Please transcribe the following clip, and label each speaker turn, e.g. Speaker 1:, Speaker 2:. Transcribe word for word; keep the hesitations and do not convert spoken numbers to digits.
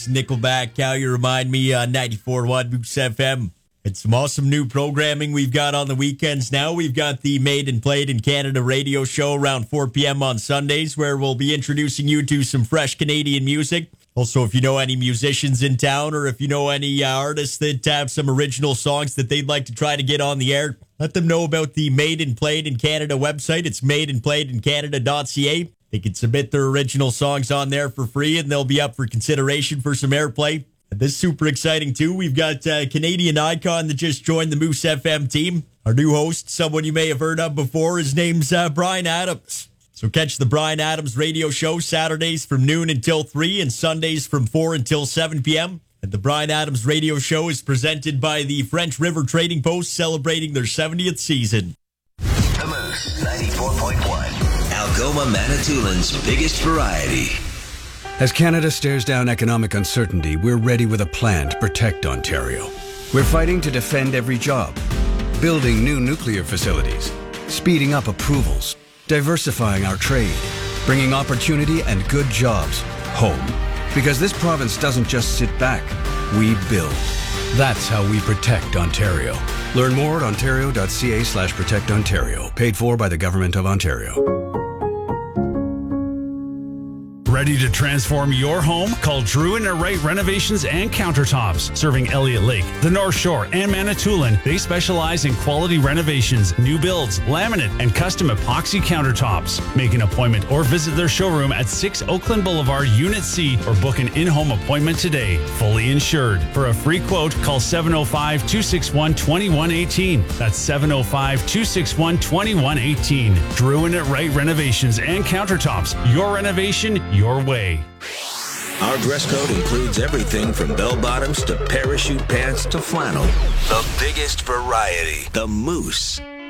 Speaker 1: Nickelback, How You Remind Me on ninety-four point one Moose F M. It's some awesome new programming we've got on the weekends now. We've got the Made and Played in Canada radio show around four p.m. on Sundays, where we'll be introducing you to some fresh Canadian music. Also, if you know any musicians in town, or if you know any uh, artists that have some original songs that they'd like to try to get on the air, let them know about the Made and Played in Canada website. It's made and played in canada dot c a. They can submit their original songs on there for free, and they'll be up for consideration for some airplay. And this is super exciting, too. We've got a Canadian icon that just joined the Moose F M team. Our new host, someone you may have heard of before, his name's uh, Bryan Adams. So catch the Bryan Adams radio show Saturdays from noon until three and Sundays from four until seven p.m. And the Bryan Adams radio show is presented by the French River Trading Post, celebrating their seventieth season.
Speaker 2: The Moose, ninety-four point one. Algoma Manitoulин's biggest variety.
Speaker 3: As Canada stares down economic uncertainty, we're ready with a plan to protect Ontario. We're fighting to defend every job, building new nuclear facilities, speeding up approvals, diversifying our trade, bringing opportunity and good jobs home. Because this province doesn't just sit back, we build. That's how we protect Ontario. Learn more at ontario dot c a slash protect ontario. Paid for by the Government of Ontario.
Speaker 4: Ready to transform your home? Call Drew and Wright Renovations and Countertops. Serving Elliott Lake, the North Shore, and Manitoulin, they specialize in quality renovations, new builds, laminate, and custom epoxy countertops. Make an appointment or visit their showroom at six Oakland Boulevard, Unit C, or book an in-home appointment today. Fully insured. For a free quote, call seven oh five, two six one, two one one eight. That's seven oh five, two six one, two one one eight. Drew and Wright Renovations and Countertops. Your renovation, your way.
Speaker 2: Our dress code includes everything from bell-bottoms to parachute pants to flannel. The biggest variety. The Moose.